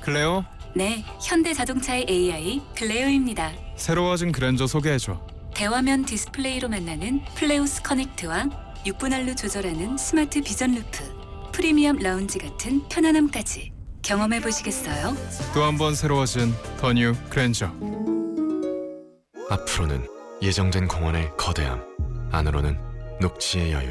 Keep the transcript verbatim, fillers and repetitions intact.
클레오, 네, 현대자동차의 에이아이 클레오입니다. 새로워진 그랜저 소개해줘. 대화면 디스플레이로 만나는 플레오스 커넥트와 육 분할로 조절하는 스마트 비전 루프, 프리미엄 라운지 같은 편안함까지 경험해 보시겠어요? 또 한 번 새로워진 더 뉴 그랜저. 앞으로는 예정된 공원의 거대함, 안으로는 녹지의 여유.